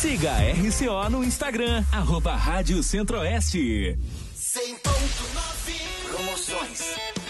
Siga a RCO no Instagram, @Rádio Centro-Oeste. 100.9 Promoções.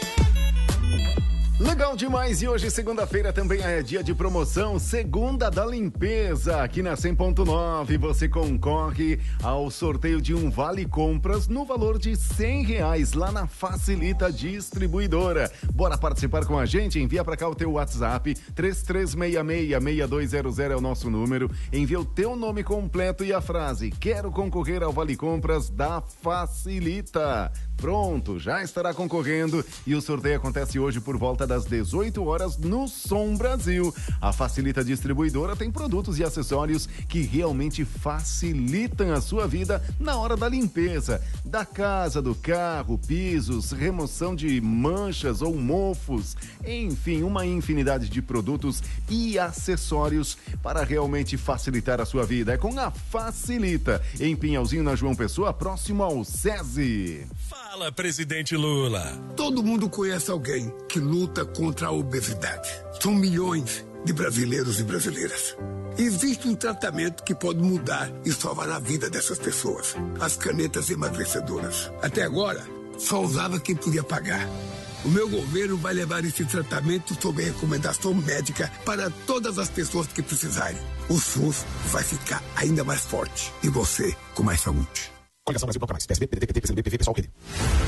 Legal demais, e hoje segunda-feira também é dia de promoção, Segunda da Limpeza. Aqui na 100.9 você concorre ao sorteio de um vale compras no valor de R$100 lá na Facilita Distribuidora. Bora participar com a gente? Envia pra cá o teu WhatsApp, 3366-6200 é o nosso número. Envia o teu nome completo e a frase: quero concorrer ao vale compras da Facilita. Pronto, já estará concorrendo e o sorteio acontece hoje por volta das 18 horas no Som Brasil. A Facilita Distribuidora tem produtos e acessórios que realmente facilitam a sua vida na hora da limpeza da casa, do carro, pisos, remoção de manchas ou mofos, enfim, uma infinidade de produtos e acessórios para realmente facilitar a sua vida. É com a Facilita, em Pinhalzinho, na João Pessoa, próximo ao SESI. Fala, presidente Lula. Todo mundo conhece alguém que luta contra a obesidade. São milhões de brasileiros e brasileiras. Existe um tratamento que pode mudar e salvar a vida dessas pessoas. As canetas emagrecedoras. Até agora, só usava quem podia pagar. O meu governo vai levar esse tratamento sob recomendação médica para todas as pessoas que precisarem. O SUS vai ficar ainda mais forte e você com mais saúde. Coligação Brasil Banco Mais, PSB, PDT, PSDB, PV, Pessoal, QD.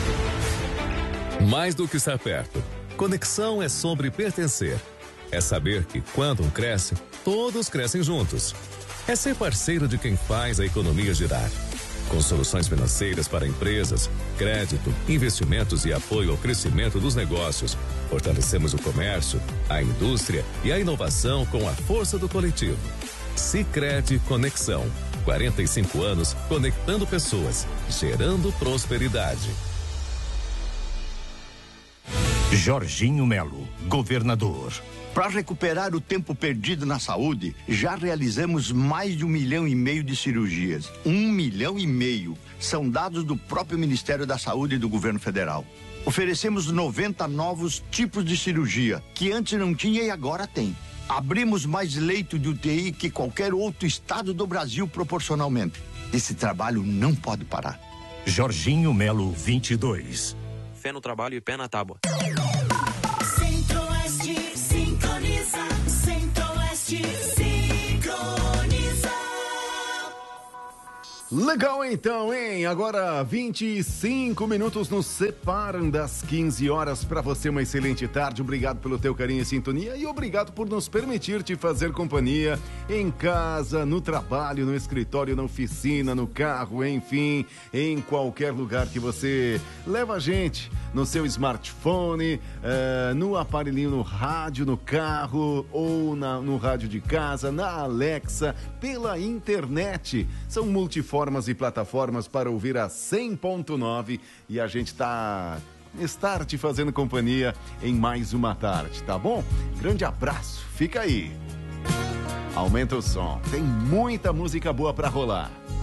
Mais do que estar perto, conexão é sobre pertencer. É saber que quando um cresce, todos crescem juntos. É ser parceiro de quem faz a economia girar. Com soluções financeiras para empresas, crédito, investimentos e apoio ao crescimento dos negócios, fortalecemos o comércio, a indústria e a inovação com a força do coletivo. Sicredi Conexão. 45 anos conectando pessoas, gerando prosperidade. Jorginho Melo, governador. Para recuperar o tempo perdido na saúde, já realizamos mais de 1,5 milhão de cirurgias. 1,5 milhão. São dados do próprio Ministério da Saúde e do governo federal. Oferecemos 90 novos tipos de cirurgia, que antes não tinha e agora tem. Abrimos mais leito de UTI que qualquer outro estado do Brasil proporcionalmente. Esse trabalho não pode parar. Jorginho Melo, 22. Fé no trabalho e pé na tábua. Centro-Oeste sincroniza. Centro-Oeste sincroniza. Legal então, hein? Agora 25 minutos nos separam das 15 horas. Para você, uma excelente tarde. Obrigado pelo teu carinho e sintonia e obrigado por nos permitir te fazer companhia em casa, no trabalho, no escritório, na oficina, no carro, enfim, em qualquer lugar que você leva a gente, no seu smartphone, no aparelhinho, no rádio, no carro ou no rádio de casa, na Alexa, pela internet. São multiformas e plataformas para ouvir a 100.9 e a gente estar te fazendo companhia em mais uma tarde, tá bom? Grande abraço, fica aí. Aumenta o som, tem muita música boa para rolar.